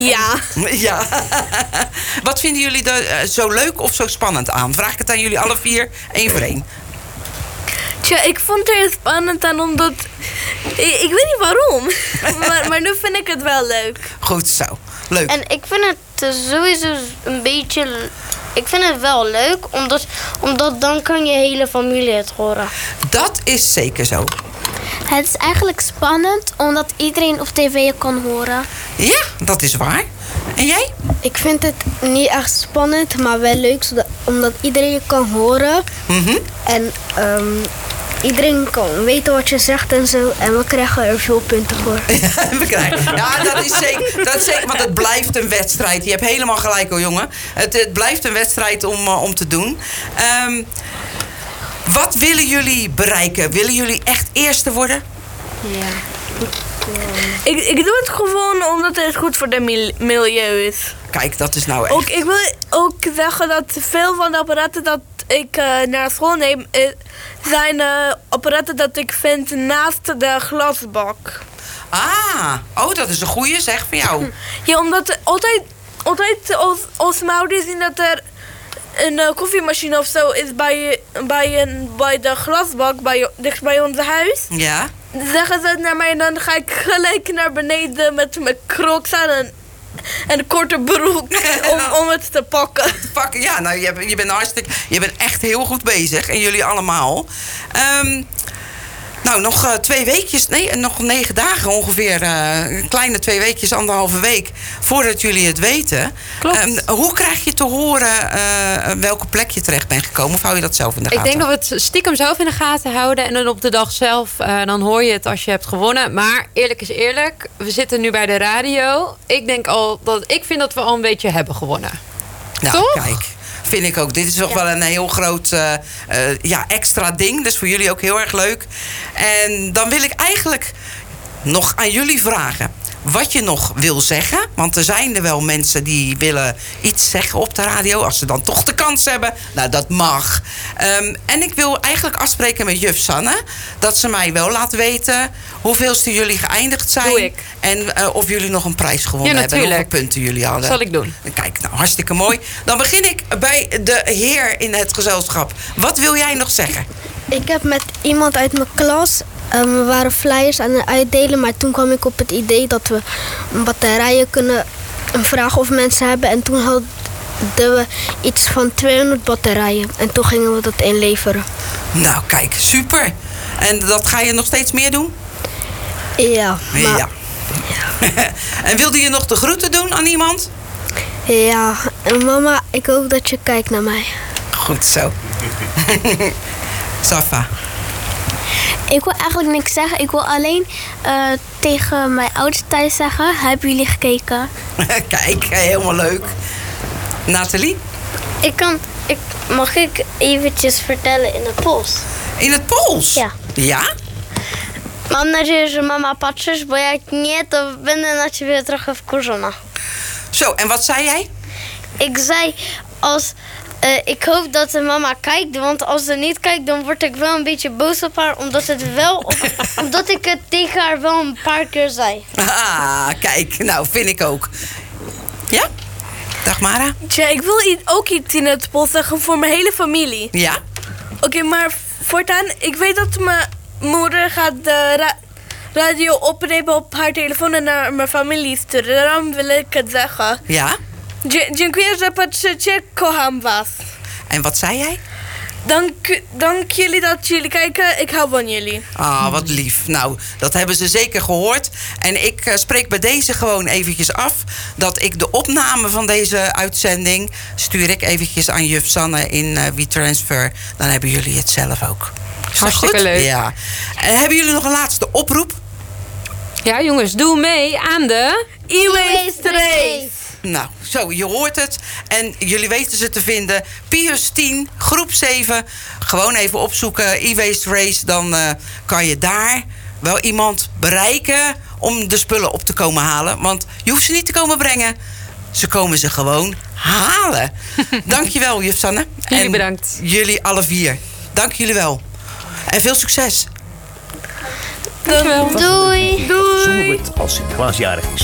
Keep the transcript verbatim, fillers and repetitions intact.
Ja. Ja. Wat vinden jullie er uh, zo leuk of zo spannend aan? Vraag ik het aan jullie alle vier, één voor één. Tja, ik vond het er spannend aan omdat... Ik, ik weet niet waarom. maar, maar nu vind ik het wel leuk. Goed zo. Leuk. En ik vind het sowieso een beetje... Ik vind het wel leuk, omdat, omdat dan kan je hele familie het horen. Dat is zeker zo. Het is eigenlijk spannend, omdat iedereen op tv je kan horen. Ja, dat is waar. En jij? Ik vind het niet echt spannend, maar wel leuk, zodat, omdat iedereen je kan horen. Mm-hmm. En um, iedereen kan weten wat je zegt en zo. En we krijgen er veel punten voor. Ja, we krijgen. Ja, dat is zeker. Dat is zeker, want het blijft een wedstrijd. Je hebt helemaal gelijk hoor, jongen. Het, het blijft een wedstrijd om, uh, om te doen. Um, wat willen jullie bereiken? Willen jullie echt eerste worden? Ja. Ik, ik doe het gewoon omdat het goed voor het mil- milieu is. Kijk, dat is nou echt. Ook, ik wil ook zeggen dat veel van de apparaten dat ik uh, naar school neem... Uh, zijn uh, apparaten dat ik vind naast de glasbak. Ah, oh, dat is een goeie zeg van jou. Ja, omdat altijd, altijd als, als mijn ouders zien dat er een uh, koffiemachine of zo is bij, bij, een, bij de glasbak, bij, dicht bij ons huis. Ja. Zeggen ze het naar mij en dan ga ik gelijk naar beneden met mijn crocs aan en, en een korte broek om, om het te pakken. Te pakken, ja, nou, je, je bent hartstikke, je bent echt heel goed bezig en jullie allemaal. Um, nou, nog uh, twee weekjes, nee, nog negen dagen ongeveer, uh, kleine twee weekjes, anderhalve week, voordat jullie het weten. Klopt. Um, hoe krijg je te horen uh, welke plek je terecht bent gekomen? Of hou je dat zelf in de gaten? Ik denk dat we het stiekem zelf in de gaten houden. En dan op de dag zelf, uh, dan hoor je het als je hebt gewonnen. Maar eerlijk is eerlijk, we zitten nu bij de radio. Ik denk al dat ik vind dat we al een beetje hebben gewonnen. Nou, toch? Kijk. Vind ik ook. Dit is toch ja. wel een heel groot uh, uh, ja, extra ding. Dus voor jullie ook heel erg leuk. En dan wil ik eigenlijk nog aan jullie vragen wat je nog wil zeggen. Want er zijn er wel mensen die willen iets zeggen op de radio. Als ze dan toch de kans hebben. Nou, dat mag. Um, en ik wil eigenlijk afspreken met juf Sanne. Dat ze mij wel laat weten hoeveelste jullie geëindigd zijn. Doe ik. En uh, of jullie nog een prijs gewonnen ja, hebben. En hoeveel punten jullie hadden. Dat zal ik doen. Kijk, nou, hartstikke mooi. Dan begin ik bij de heer in het gezelschap. Wat wil jij nog zeggen? Ik heb met iemand uit mijn klas... Um, we waren flyers aan het uitdelen, maar toen kwam ik op het idee dat we batterijen kunnen vragen of mensen hebben. En toen hadden we iets van tweehonderd batterijen. En toen gingen we dat inleveren. Nou, kijk, super. En dat ga je nog steeds meer doen? Ja. Maar... Ja. En wilde je nog de groeten doen aan iemand? Ja. En mama, ik hoop dat je kijkt naar mij. Goed zo. Safa. Ik wil eigenlijk niks zeggen. Ik wil alleen uh, tegen mijn ouders thuis zeggen... Hebben jullie gekeken? Kijk, helemaal leuk. Nathalie? Ik kan... Ik, mag ik eventjes vertellen in het Pools? In het Pools? Ja. Ja? Mam nadzieję, że mama patrzysz, bo jak nie, to będę na ciebie trochę wkurzona. Zo, en wat zei jij? Ik zei als... Uh, ik hoop dat de mama kijkt, want als ze niet kijkt, dan word ik wel een beetje boos op haar, omdat, het wel op, omdat ik het tegen haar wel een paar keer zei. Ah, kijk, nou, vind ik ook. Ja? Dag Mara. Tja, ik wil ook iets in het Pools zeggen voor mijn hele familie. Ja? Oké, okay, maar voortaan, ik weet dat mijn moeder gaat de ra- radio opnemen op haar telefoon en naar mijn familie sturen. Daarom wil ik het zeggen. Ja? Dziękuję, że patrzycie, kocham was. En wat zei jij? Dank, dank jullie dat jullie kijken. Ik hou van jullie. Ah, wat lief. Nou, dat hebben ze zeker gehoord. En ik uh, spreek bij deze gewoon eventjes af... dat ik de opname van deze uitzending... stuur ik eventjes aan juf Sanne in uh, WeTransfer. Dan hebben jullie het zelf ook. Is hartstikke goed? leuk. Ja. En hebben jullie nog een laatste oproep? Ja, jongens, doe mee aan de... E-Waste Race. Nou, zo, je hoort het. En jullie weten ze te vinden. Pius tien, groep zeven. Gewoon even opzoeken, E-Waste Race. Dan uh, kan je daar wel iemand bereiken om de spullen op te komen halen. Want je hoeft ze niet te komen brengen. Ze komen ze gewoon halen. Dankjewel, juf Sanne. Jullie en bedankt. Jullie alle vier. Dank jullie wel. En veel succes. Dankjewel. Doei. Doei. Zongen we het als Sinterklaas jarig is.